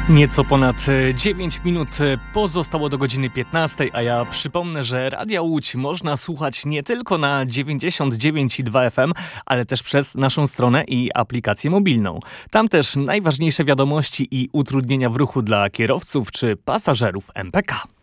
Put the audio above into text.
Nieco ponad 9 minut pozostało do godziny 15, a ja przypomnę, że Radia Łódź można słuchać nie tylko na 99,2 FM, ale też przez naszą stronę i aplikację mobilną. Tam też najważniejsze wiadomości i utrudnienia w ruchu dla kierowców czy pasażerów MPK.